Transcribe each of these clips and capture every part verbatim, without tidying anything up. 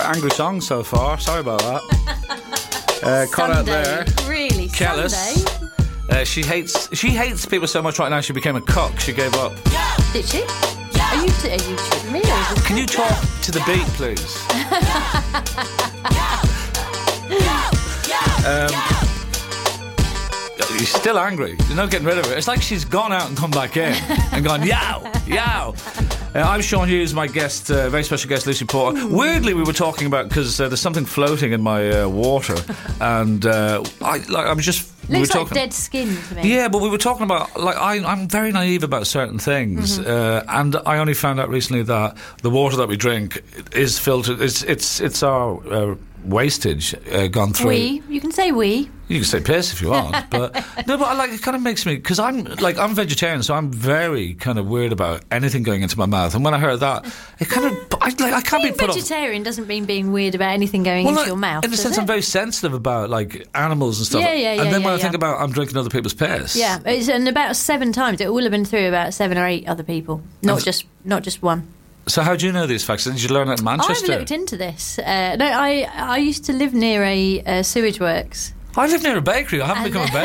angry songs so far. Sorry about that. Uh, caught out there. Really, Jealous. Sunday. Uh, she hates. She hates people so much right now. She became a cock. She gave up. Did she? Are you, t- are you kidding me? Or is this Can you talk to the beat, please? um, you're still angry. You're not getting rid of it. It's like she's gone out and come back in and gone, yow, yow. Uh, I'm Sean Hughes, my guest, uh, very special guest, Lucy Porter. Weirdly, we were talking about, because uh, there's something floating in my uh, water, and uh, I, like, I was just... We Looks were like talking, dead skin to me. Yeah, but we were talking about, like, I, I'm very naive about certain things, mm-hmm. uh, and I only found out recently that the water that we drink is filtered. It's it's it's our uh, wastage uh, gone through. We, you can say we. You can say piss if you want, but no, but I, like it kind of makes me, because I'm like I'm vegetarian, so I'm very kind of weird about anything going into my mouth. And when I heard that, it kind of I, like I can't being be put vegetarian off. Doesn't mean being weird about anything going well, into like, your mouth. In a sense, it? I'm very sensitive about like animals and stuff. Yeah, yeah, yeah. And then yeah, when yeah. I think about I'm drinking other people's piss. Yeah, it's, and about seven times it will have been through about seven or eight other people, not and just not just one. So how do you know these facts? Did you learn it in Manchester? I've looked into this. Uh, no, I I used to live near a uh, sewage works. I live near a bakery. I haven't and become a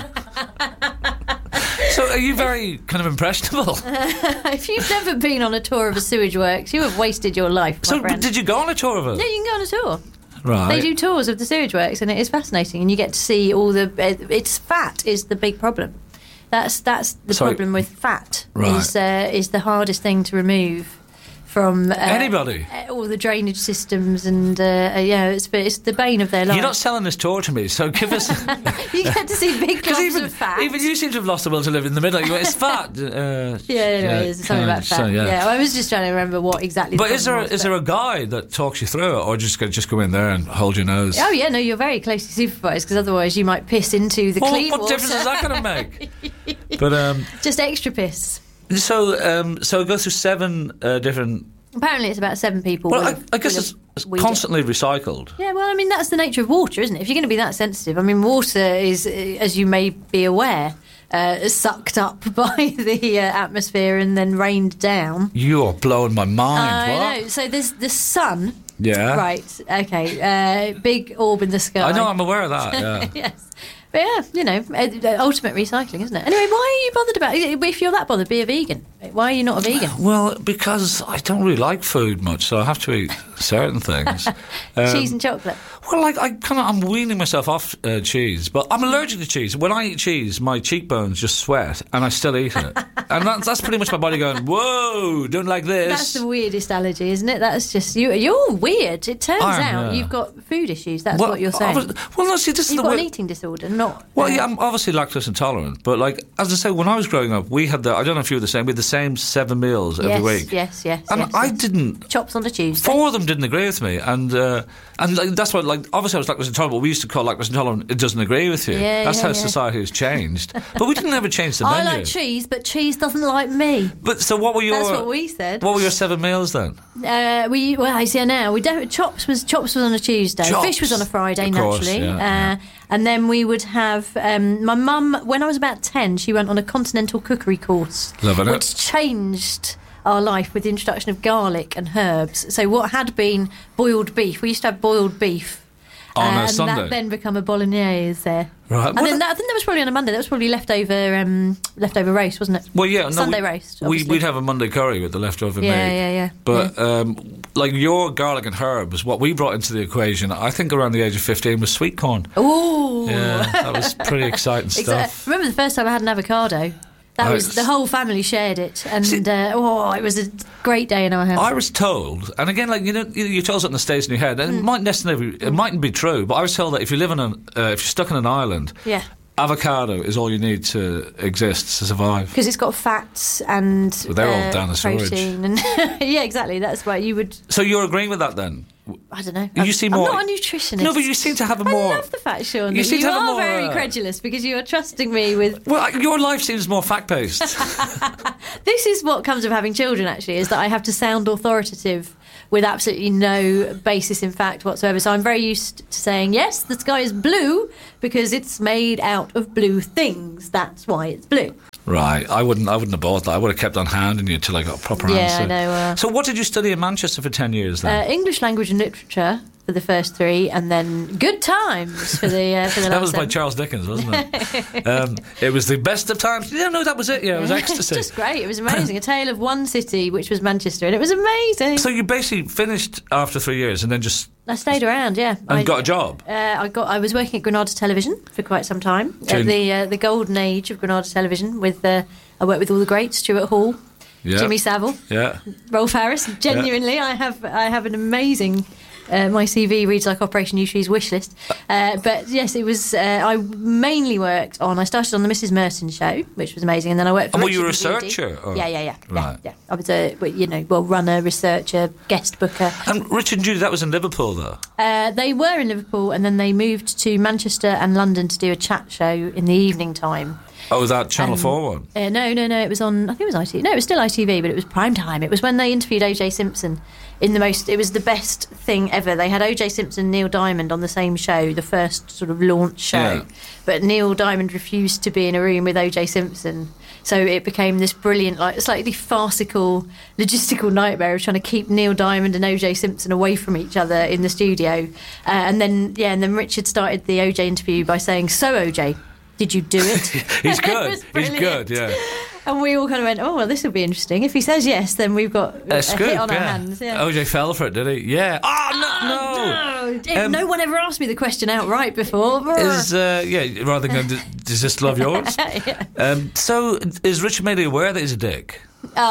baker. So are you very kind of impressionable? If you've never been on a tour of a sewage works, you have wasted your life, my So friend. did you go on a tour of it? Yeah, you can go on a tour. Right. They do tours of the sewage works, and it is fascinating. And you get to see all the. Uh, it's fat is the big problem. That's that's the Sorry. problem with fat. Right. Is uh, is the hardest thing to remove from uh, anybody. Uh, all the drainage systems, and uh, uh, yeah, it's it's the bane of their life. You're not selling this tour to me, so give us. You get to see big clumps even, of fat. Even you seem to have lost the will to live in the middle. You went, it's fat. Uh, yeah, anyway, it's something about fat. So, yeah. yeah, I was just trying to remember what exactly. But the is there was, is but... there a guy that talks you through it, or just go, just go in there and hold your nose? Oh yeah, no, you're very closely supervised, because otherwise you might piss into the well, clean what water. difference is that going to make? But um, just extra piss. So um, so it goes through seven uh, different. Apparently it's about seven people. Well, will I, have, I guess will it's, it's have constantly recycled. Yeah, well, I mean, that's the nature of water, isn't it? If you're going to be that sensitive, I mean, water is, as you may be aware, uh, sucked up by the uh, atmosphere and then rained down. You're blowing my mind. I what? know. So there's the sun. Yeah. Right, okay. Uh, big orb in the sky. I know, I'm aware of that, yeah. Yes. But yeah, you know, uh, ultimate recycling, isn't it? Anyway, why are you bothered about it? If you're that bothered, be a vegan. Why are you not a vegan? Well, because I don't really like food much, so I have to eat certain things. Um, Cheese and chocolate. Well, like I kind of, I'm weaning myself off uh, cheese, but I'm allergic to cheese. When I eat cheese, my cheekbones just sweat, and I still eat it, and that's, that's pretty much my body going, "Whoa, don't like this." That's the weirdest allergy, isn't it? That's just you. You're weird. It turns I'm, out yeah. you've got food issues. That's well, what you're saying. Obvi- well, no, see, this you've is the got weird- an eating disorder, not. Well, uh, yeah, I'm obviously lactose intolerant, but like as I say, when I was growing up, we had the. I don't know if you were the same. We had the same seven meals every yes, week. Yes, yes, and yes. I yes. didn't. Chops on a Tuesday. Four of them didn't agree with me, and uh, and like, that's why, like, obviously I was lactose intolerant, but we used to call lactose intolerant, it doesn't agree with you. Yeah, that's yeah, how yeah. society has changed. But we didn't ever change the I menu. like cheese, but cheese doesn't like me. But so what were your... That's what we said. What were your seven meals then? Uh, we well, I see now. We don't. Chops was chops was on a Tuesday. Chops. Fish was on a Friday, Of course, naturally. yeah, uh, yeah. And then we would have um, my mum. When I was about ten, she went on a continental cookery course, Loving it. which changed our life with the introduction of garlic and herbs. So what had been boiled beef, we used to have boiled beef. On uh, a and Sunday? that then become a bolognese there. Right. And Well, then that- that, I think that was probably on a Monday. That was probably leftover um, leftover roast, wasn't it? Well, yeah. No, Sunday we, roast, We, obviously. we'd have a Monday curry with the leftover Yeah, meat. yeah, yeah. But, um, like, your garlic and herbs, what we brought into the equation, I think around the age of fifteen, was sweet corn. Ooh. Yeah, that was pretty exciting stuff. Exactly. Remember the first time I had an avocado? That I was was- the whole family shared it, and See- uh, oh, it was a great day in our house. I was told, and again, like you know, you- you're told something that stays in your head, Hmm. and it might necessarily, it mightn't be true, but I was told that if you live on an, uh, if you're stuck on an island, Yeah, avocado is all you need to exist to survive. because it's got fats and Well, they're all uh, down the sewage. protein, and yeah, exactly. That's why you would. So you're agreeing with that then? I don't know. You I'm, seem I'm more- not a nutritionist. No, but you seem to have a more. I love the fact, Sean. You that seem you to have a are more, very uh, credulous because you are trusting me with. Well, I- your life seems more fact-based. This is what comes of having children. Actually, is that I have to sound authoritative with absolutely no basis in fact whatsoever. So I'm very used to saying, yes, the sky is blue because it's made out of blue things. That's why it's blue. Right, I wouldn't. I wouldn't have bought that. I would have kept on hounding you until I got a proper Yeah, answer. I know. Uh, So, what did you study in Manchester for ten years then? uh, English language and literature for the first three, and then Good Times for the uh, for the last. That was by seven. Charles Dickens, wasn't it? um, it was the best of times. Yeah, no, that was it. Yeah, it was ecstasy. It's just great. It was amazing. A tale of one city, which was Manchester, and it was amazing. So you basically finished after three years, and then just I stayed around, yeah. and I, got a job. Uh, I got. I was working at Granada Television for quite some time. June- At the uh, the golden age of Granada Television. With uh, I worked with all the greats: Stuart Hall, Yeah, Jimmy Savile, yeah. Rolf Harris. Genuinely, I have I have an amazing. Uh, my C V reads like Operation Yushi's wish list. Uh, but yes, it was. Uh, I mainly worked on. I started on the Missus Merton show, which was amazing, and then I worked. For And were you a Richard and Judy. researcher, or- Yeah, yeah, yeah, Right. yeah, yeah. I was a well, you know well runner, researcher, guest booker. And Richard and Judy, that was in Liverpool, though. Uh, they were in Liverpool, and then they moved to Manchester and London to do a chat show in the evening time. Oh, that Channel Um, Four one. Uh, no, no, no. It was on. I think it was I T V. No, it was still I T V, but it was prime time. It was when they interviewed O J Simpson. In the most, it was the best thing ever. They had O J Simpson and Neil Diamond on the same show, the first sort of launch show. Yeah. But Neil Diamond refused to be in a room with O J Simpson. So it became this brilliant, like slightly farcical, logistical nightmare of trying to keep Neil Diamond and O J Simpson away from each other in the studio. Uh, and then, yeah, and then Richard started the O J interview by saying, "So O J, did you do it?" He's It good. was He's brilliant. good. Yeah. And we all kind of went, "Oh, well, this will be interesting. If he says yes, then we've got a, A scoop, hit on yeah. our hands." Yeah. O J fell for it, did he? Yeah. Oh no, no. No, Um, no one ever asked me the question outright before. Is uh, yeah, rather than going, does this love yours? Yeah. Um, so is Richard Madeley aware that he's a dick?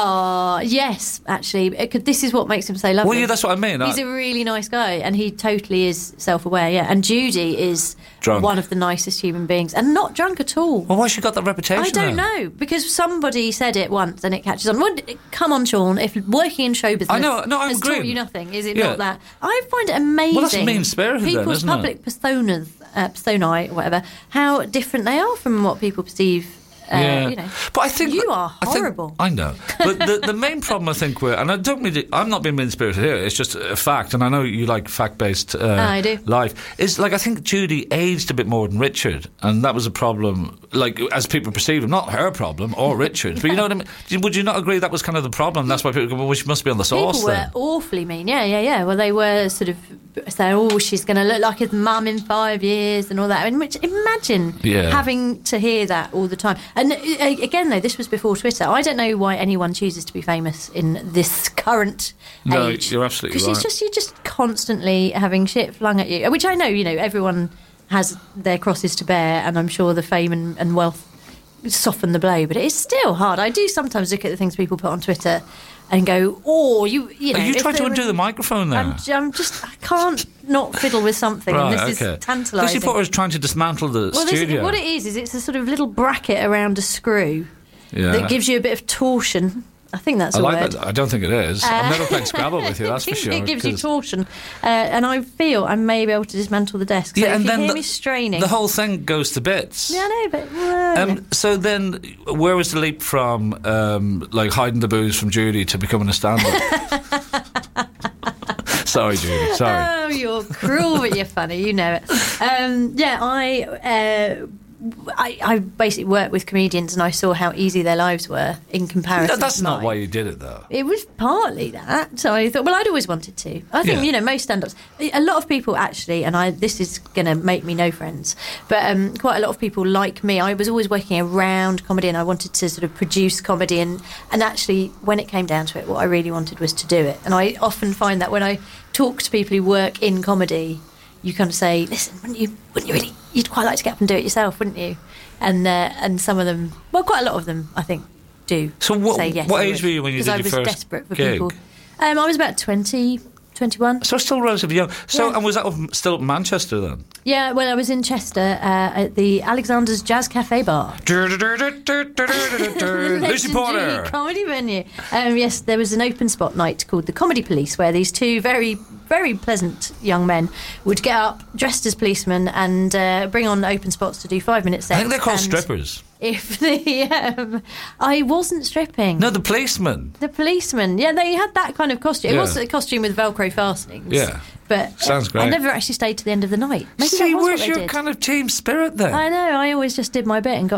Oh, yes, actually. It could, this is what makes him so lovely. Well, yeah, that's what I mean. He's I- a really nice guy, and he totally is self-aware, yeah. And Judy is Drunk. one of the nicest human beings, and not drunk at all. Well, why she got that reputation? I don't then? know, because somebody said it once and it catches on. Well, come on, Sean, if working in show business I know, no, I'm has taught agreeing. you nothing, is it Yeah. not that? I find it amazing. Well, that's mean-spirited then, People's isn't it? public personas, uh, personae, or whatever, how different they are from what people perceive. Uh, Yeah. you know. But I think You are I think- horrible. I know, but the the main problem I think we're, and I don't mean to, I'm not being mean spirited here. It's just a fact, and I know you like fact based uh, Ah, I do. life. Is like I think Judy aged a bit more than Richard, and that was a problem. Like as people perceive him, not her problem or Richard's, but you know what I mean. Would you not agree that was kind of the problem? That's why people go, well, she must be on the sauce People were then. awfully mean. Yeah, yeah, yeah. Well, they were sort of saying, "Oh, she's going to look like his mum in five years," and all that. I mean, which, imagine Yeah. having to hear that all the time. And uh, again, though, this was before Twitter. I don't know why anyone chooses to be famous in this current No, age. you're absolutely Because it's right. just you're just constantly having shit flung at you. Which I know, you know, everyone has their crosses to bear, and I'm sure the fame and, and wealth soften the blow. But it is still hard. I do sometimes look at the things people put on Twitter and go, "Oh, you, you know." Are you if trying to they undo were- the microphone there? I'm, j- I'm just, I can't not fiddle with something, Right, and this okay. is tantalising. Because you thought I was trying to dismantle the well, this is, studio. what it is is it's a sort of little bracket around a screw yeah. that gives you a bit of torsion. I think that's I a like word. that. I don't think it is. I've never played Scrabble with you, that's for sure. It gives you 'cause- torsion, uh, and I feel I may be able to dismantle the desk. So Yeah, if and you then hear the- me straining, The whole thing goes to bits. yeah, I know, but well, you know. Um, so then, where was the leap from, um, like, hiding the booze from Judy to becoming a stand-up? Sorry, Judy, sorry. Oh, you're cruel, but you're funny. You know it. Um, yeah, I, uh, I, I basically worked with comedians, and I saw how easy their lives were in comparison. No, that's to not mine. why you did it, though. It was partly that. So I thought, well, I'd always wanted to. I think, Yeah. you know, most stand-ups, a lot of people actually, and I this is going to make me no friends, but um, quite a lot of people like me, I was always working around comedy, and I wanted to sort of produce comedy, and, and actually, when it came down to it, what I really wanted was to do it. And I often find that when I talk to people who work in comedy, you kind of say, listen, wouldn't you, wouldn't you really, you'd quite like to get up and do it yourself, wouldn't you? And uh, and some of them, well, quite a lot of them, I think, do So what- say yes. what I age would. were you when you 'Cause did I your was first desperate for gig? people. Um, I was about twenty, twenty-one. So still relatively young. So, Yeah. and was that up, still up in Manchester then? Yeah, well, I was in Chester uh, at the Alexander's Jazz Cafe Bar. Lucy Legendary Porter. comedy venue. Um, yes, there was an open spot night called the Comedy Police, where these two very, very pleasant young men would get up dressed as policemen and uh, bring on open spots to do five minute sets. I think they're called and strippers. If the um, I wasn't stripping. No, the policeman. The policeman, yeah, they had that kind of costume. It Yeah. was a costume with Velcro fastenings. Yeah. But Sounds great. I never actually stayed to the end of the night. Maybe See, that was where's what they your did. kind of team spirit then? I know. I always just did my bit and got off.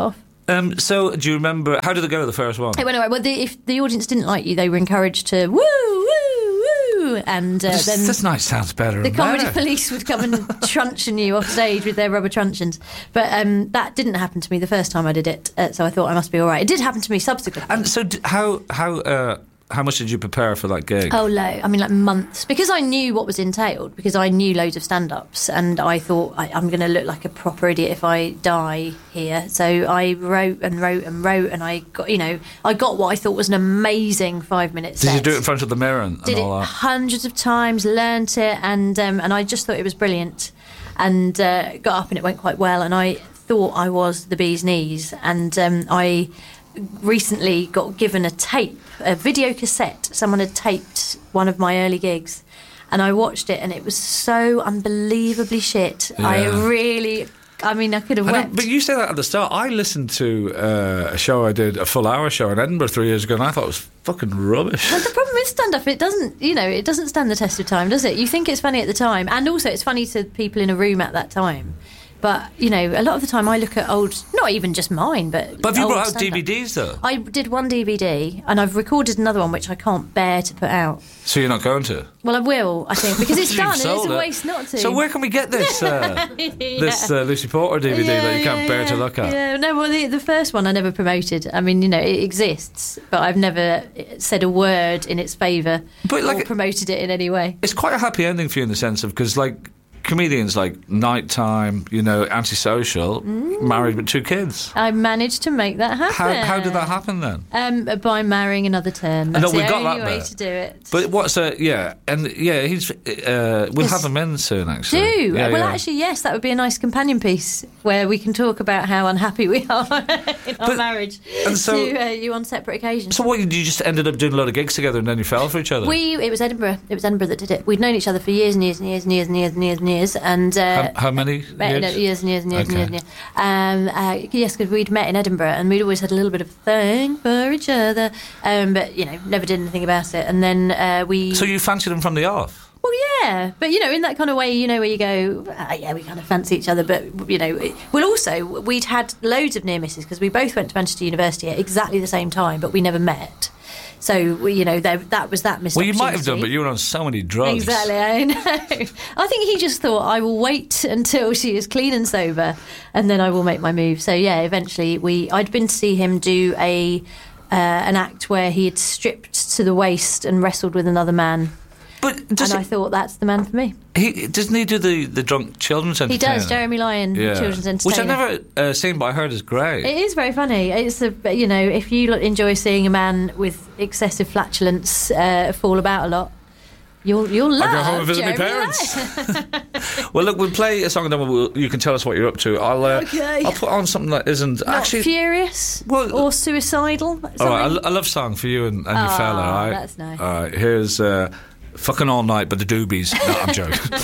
Um, so, do you remember, how did it go, the first one? It went all right. Well, the, if the audience didn't like you, they were encouraged to woo, woo, woo. And uh, this, then this night sounds better. the and comedy better. police would come and truncheon you off stage with their rubber truncheons. But um, that didn't happen to me the first time I did it, uh, so I thought I must be all right. It did happen to me subsequently. And so, d- how how uh, how much did you prepare for that gig? Oh, low. I mean, like months. Because I knew what was entailed, because I knew loads of stand-ups, and I thought, I, I'm going to look like a proper idiot if I die here. So I wrote and wrote and wrote, and I got, you know, I got what I thought was an amazing five-minute set. Did you do it in front of the mirror and, and Did it all that? hundreds of times, learnt it, and um, and I just thought it was brilliant. And uh, got up and it went quite well, and I thought I was the bee's knees. And um, I recently got given a tape, a video cassette. Someone had taped one of my early gigs, and I watched it, and it was so unbelievably shit. Yeah. I really, I mean, I could have I know, wept. but you say that at the start. I listened to uh, a show I did, a full hour show in Edinburgh three years ago, and I thought it was fucking rubbish. But the problem with stand-up, it doesn't, you know, it doesn't stand the test of time, does it? You think it's funny at the time, and also it's funny to people in a room at that time. But, you know, a lot of the time I look at old, not even just mine, but But have you old brought out stand-up. D V Ds, though? I did one D V D, and I've recorded another one which I can't bear to put out. So you're not going to? Well, I will, I think, because it's You've done, and it's sold a it. waste not to. So where can we get this uh, this uh, Lucy Porter D V D that you can't bear to look at? Yeah, no, well, the, the first one I never promoted. I mean, you know, it exists, but I've never said a word in its favour But, like, or promoted it in any way. It's quite a happy ending for you in the sense of, because, like, comedians like Nighttime, you know, Antisocial, Mm. married with two kids. I managed to make that happen. How, how did that happen then? Um, by marrying another term. No, That's we the got only that way bit. to do it. But what's a yeah, and yeah, he's uh, we'll have him in soon. Actually, Do Yeah, well, yeah. actually, yes, that would be a nice companion piece where we can talk about how unhappy we are in our But- marriage. and so- to uh, you on separate occasions. So what? You just ended up doing a lot of gigs together, and then you fell for each other. We it was Edinburgh. It was Edinburgh that did it. We'd known each other for years and years and years and years and years and years and years. And uh, how, how many met in- years? years and years and years Okay. and years. And years. Um, uh, yes, because we'd met in Edinburgh, and we'd always had a little bit of a thing for each other. Um, but you know, never did anything about it. And then uh, we. So you fancied him from the off? Well, yeah, but you know, in that kind of way, you know, where you go, ah, yeah, we kind of fancy each other, but you know, it- well, also we'd had loads of near misses because we both went to Manchester University at exactly the same time, but we never met. So we, you know, there, that was that missed Well, you might have opportunity. done, but you were on so many drugs. Exactly, I know. I think he just thought I will wait until she is clean and sober, and then I will make my move. So yeah, eventually we. I'd been to see him do a uh, an act where he had stripped to the waist and wrestled with another man. But does and he, I thought that's the man for me. he doesn't he do the, the drunk children's He entertainer? does, Jeremy Lyon, Yeah. children's entertainer. Which I've never uh, seen, but I heard is great. It is very funny. It's a, you know, if you enjoy seeing a man with excessive flatulence uh, fall about a lot, you'll you'll love. I'll go home and visit my Jeremy parents. Lyon. Well, look, we'll play a song and then we'll, you can tell us what you're up to. I'll uh, Okay. I'll put on something that isn't Not actually. furious Well- or suicidal. All right, a, Something- a love song for you and, and your Oh, fella. All right, that's nice. All right, here's uh, "Fucking All Night" by the Doobies. No, I'm joking.